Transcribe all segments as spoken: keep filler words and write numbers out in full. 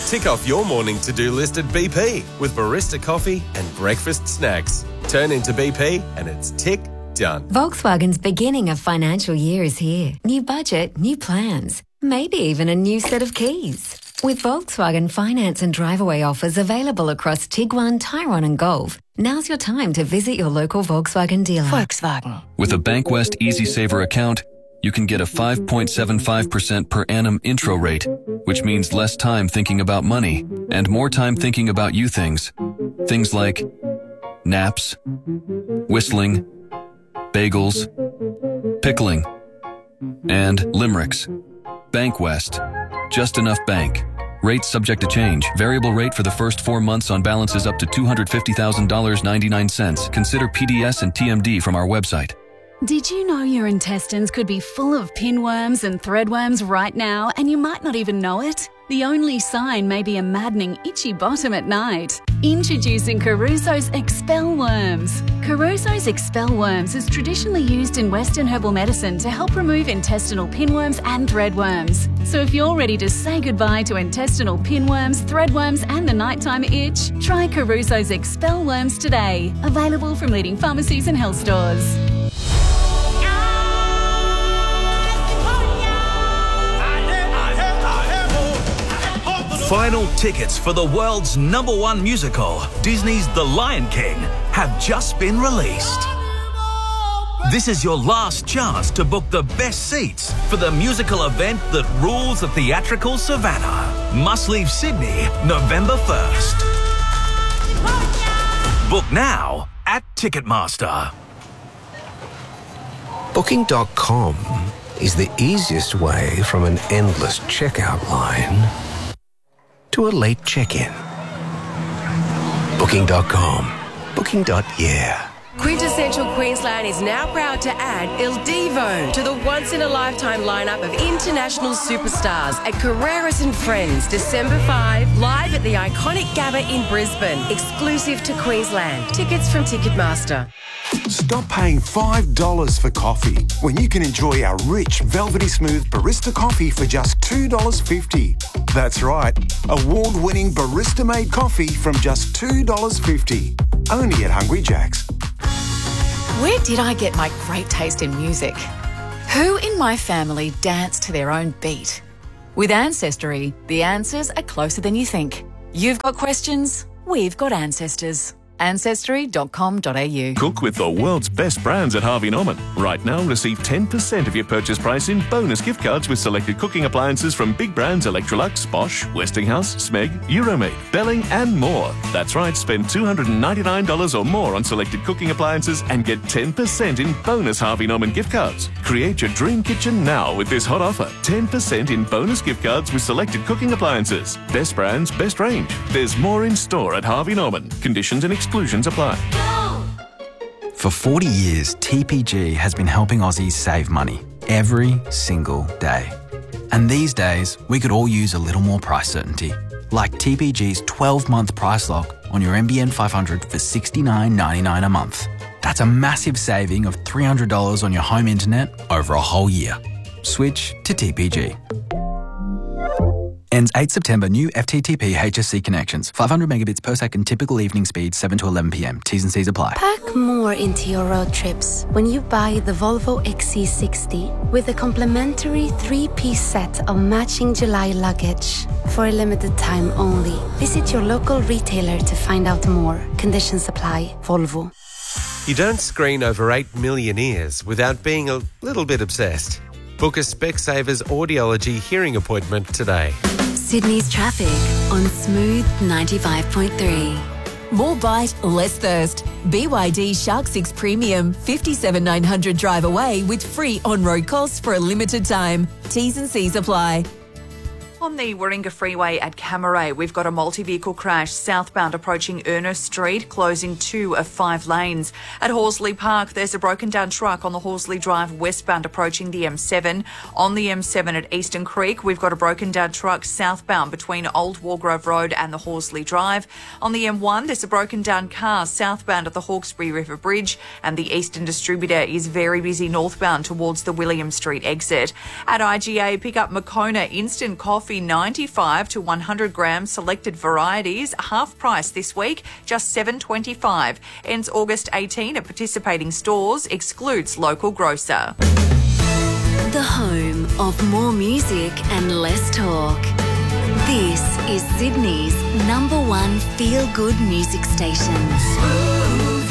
Tick off your morning to-do list at B P with barista coffee and breakfast snacks. Turn into B P and it's tick done. Volkswagen's beginning of financial year is here. New budget, new plans, maybe even a new set of keys. With Volkswagen finance and drive-away offers available across Tiguan, Tyrone and Golf, now's your time to visit your local Volkswagen dealer. Volkswagen. With a Bankwest Easy Saver account, you can get a five point seven five percent per annum intro rate, which means less time thinking about money and more time thinking about you things. Things like naps, whistling, bagels, pickling, and limericks. Bankwest. Just enough bank. Rates subject to change. Variable rate for the first four months on balances up to two hundred fifty thousand dollars and ninety-nine cents. Consider P D S and T M D from our website. Did you know your intestines could be full of pinworms and threadworms right now and you might not even know it? The only sign may be a maddening itchy bottom at night. Introducing Caruso's Expel Worms. Caruso's Expel Worms is traditionally used in Western herbal medicine to help remove intestinal pinworms and threadworms. So if you're ready to say goodbye to intestinal pinworms, threadworms and the nighttime itch, try Caruso's Expel Worms today. Available from leading pharmacies and health stores. Final tickets for the world's number one musical, Disney's The Lion King, have just been released. This is your last chance to book the best seats for the musical event that rules the theatrical savannah. Must leave Sydney November first. Book now at Ticketmaster. Booking dot com is the easiest way from an endless checkout line to a late check-in. Booking dot com. Booking. Yeah. Quintessential Queensland is now proud to add Il Divo to the once-in-a-lifetime lineup of international superstars at Carreras and Friends, December fifth, live at the iconic Gabba in Brisbane, exclusive to Queensland. Tickets from Ticketmaster. Stop paying five dollars for coffee when you can enjoy our rich, velvety smooth barista coffee for just two dollars fifty. That's right, award-winning barista-made coffee from just two dollars fifty. Only at Hungry Jack's. Where did I get my great taste in music? Who in my family danced to their own beat? With Ancestry, the answers are closer than you think. You've got questions, we've got ancestors. ancestry dot com dot a u. Cook with the world's best brands at Harvey Norman. Right now, receive ten percent of your purchase price in bonus gift cards with selected cooking appliances from big brands Electrolux, Bosch, Westinghouse, Smeg, Euromade, Belling and more. That's right, spend two hundred ninety-nine dollars or more on selected cooking appliances and get ten percent in bonus Harvey Norman gift cards. Create your dream kitchen now with this hot offer. ten percent in bonus gift cards with selected cooking appliances. Best brands, best range. There's more in store at Harvey Norman. Conditions and exclusions apply. For forty years, T P G has been helping Aussies save money every single day. And these days, we could all use a little more price certainty. Like T P G's twelve-month price lock on your N B N five hundred for sixty-nine ninety-nine a month. That's a massive saving of three hundred dollars on your home internet over a whole year. Switch to T P G. Ends eighth September. New F T T P H S C connections. five hundred megabits per second. Typical evening speed. seven to eleven p m. T's and C's apply. Pack more into your road trips when you buy the Volvo X C sixty with a complimentary three-piece set of matching July luggage. For a limited time only. Visit your local retailer to find out more. Conditions apply. Volvo. You don't screen over eight million ears without being a little bit obsessed. Book a Specsavers audiology hearing appointment today. Sydney's traffic on Smooth ninety-five point three. More bite, less thirst. B Y D Shark six Premium, fifty-seven nine hundred drive away with free on-road costs for a limited time. T's and C's apply. On the Warringah Freeway at Camaray, we've got a multi-vehicle crash southbound approaching Ernest Street, closing two of five lanes. At Horsley Park, there's a broken-down truck on the Horsley Drive westbound approaching the M seven. On the M seven at Eastern Creek, we've got a broken-down truck southbound between Old Wargrove Road and the Horsley Drive. On the M one, there's a broken-down car southbound at the Hawkesbury River Bridge, and the Eastern Distributor is very busy northbound towards the William Street exit. At I G A, pick up Moccona Instant Coffee be ninety-five to one hundred gram selected varieties, half price this week, just seven dollars twenty-five. Ends August eighteenth at participating stores, excludes local grocer. The home of more music and less talk. This is Sydney's number one feel-good music station. Smooth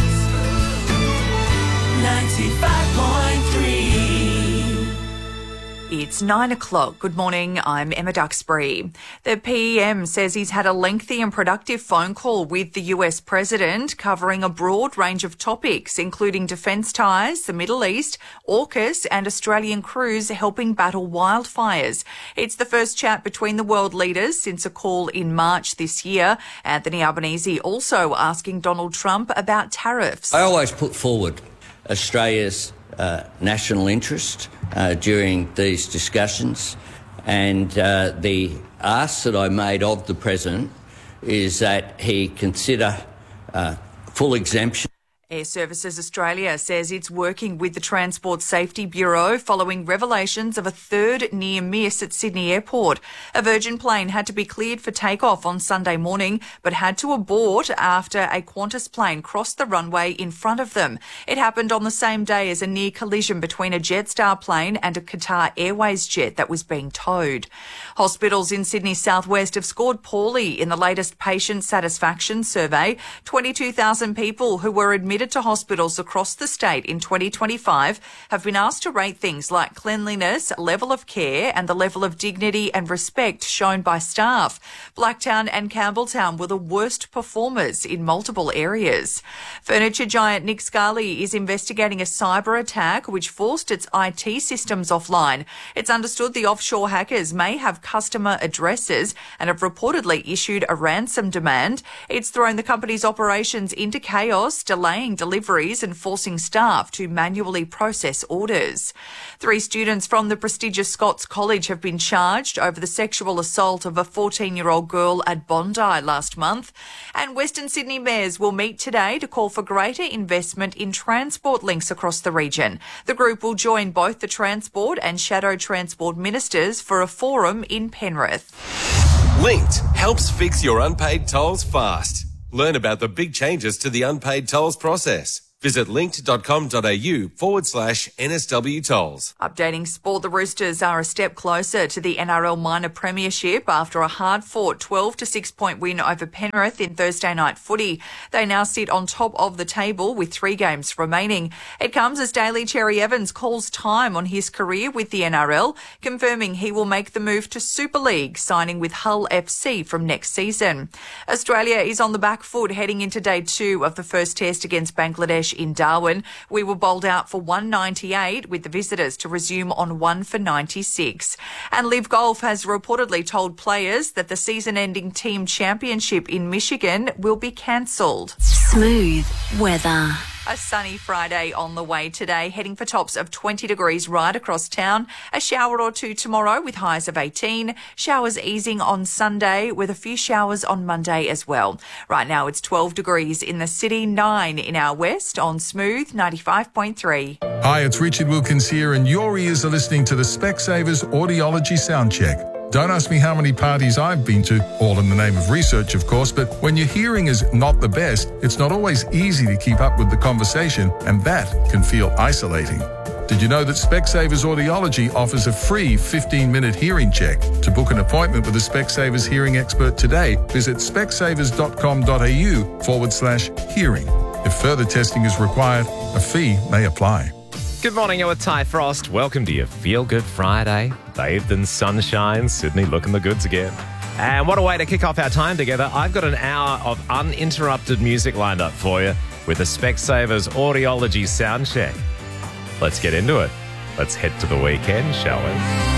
ninety-five point three. It's nine o'clock. Good morning. I'm Emma Duxbury. The P M says he's had a lengthy and productive phone call with the U S president covering a broad range of topics, including defence ties, the Middle East, AUKUS and Australian crews helping battle wildfires. It's the first chat between the world leaders since a call in March this year. Anthony Albanese also asking Donald Trump about tariffs. I always put forward Australia's uh, national interest uh, during these discussions, and uh, the ask that I made of the President is that he consider uh, full exemption. Air Services Australia says it's working with the Transport Safety Bureau following revelations of a third near miss at Sydney Airport. A Virgin plane had to be cleared for takeoff on Sunday morning, but had to abort after a Qantas plane crossed the runway in front of them. It happened on the same day as a near collision between a Jetstar plane and a Qatar Airways jet that was being towed. Hospitals in Sydney southwest have scored poorly in the latest patient satisfaction survey. twenty-two thousand people who were admitted to hospitals across the state in twenty twenty-five have been asked to rate things like cleanliness, level of care and the level of dignity and respect shown by staff. Blacktown and Campbelltown were the worst performers in multiple areas. Furniture giant Nick Scali is investigating a cyber attack which forced its I T systems offline. It's understood the offshore hackers may have customer addresses and have reportedly issued a ransom demand. It's thrown the company's operations into chaos, delaying deliveries and forcing staff to manually process orders. Three students from the prestigious Scots College have been charged over the sexual assault of a fourteen-year-old girl at Bondi last month. And Western Sydney mayors will meet today to call for greater investment in transport links across the region. The group will join both the Transport and Shadow Transport ministers for a forum in Penrith. Linked helps fix your unpaid tolls fast. Learn about the big changes to the unpaid tolls process. Visit linked.com.au forward slash NSW tolls. Updating sport, the Roosters are a step closer to the N R L minor premiership after a hard-fought twelve to six point win over Penrith in Thursday night footy. They now sit on top of the table with three games remaining. It comes as Daly Cherry Evans calls time on his career with the N R L, confirming he will make the move to Super League, signing with Hull F C from next season. Australia is on the back foot heading into day two of the first test against Bangladesh in Darwin. We were bowled out for one ninety-eight, with the visitors to resume on one for ninety-six. And Live Golf has reportedly told players that the season-ending team championship in Michigan will be cancelled. Smooth weather. A sunny Friday on the way today, heading for tops of twenty degrees right across town. A shower or two tomorrow with highs of eighteen. Showers easing on Sunday with a few showers on Monday as well. Right now it's twelve degrees in the city, nine in our west on Smooth ninety-five point three. Hi, it's Richard Wilkins here, and your ears are listening to the Specsavers Audiology Soundcheck. Don't ask me how many parties I've been to, all in the name of research, of course, but when your hearing is not the best, it's not always easy to keep up with the conversation, and that can feel isolating. Did you know that Specsavers Audiology offers a free fifteen-minute hearing check? To book an appointment with a Specsavers hearing expert today, visit specsavers.com.au forward slash hearing. If further testing is required, a fee may apply. Good morning, you're with Ty Frost. Welcome to your Feel Good Friday. Bathed in sunshine, Sydney looking the goods again. And what a way to kick off our time together. I've got an hour of uninterrupted music lined up for you with the Specsavers Audiology Soundcheck. Let's get into it. Let's head to the weekend, shall we?